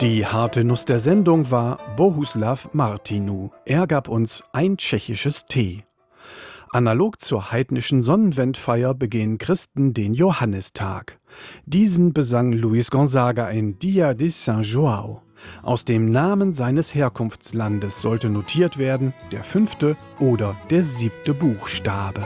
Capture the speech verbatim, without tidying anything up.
Die harte Nuss der Sendung war Bohuslav Martinu. Er gab uns ein tschechisches Tee. Analog zur heidnischen Sonnenwendfeier begehen Christen den Johannistag. Diesen besang Luis Gonzaga in Dia de San João. Aus dem Namen seines Herkunftslandes sollte notiert werden der fünfte oder der siebte Buchstabe.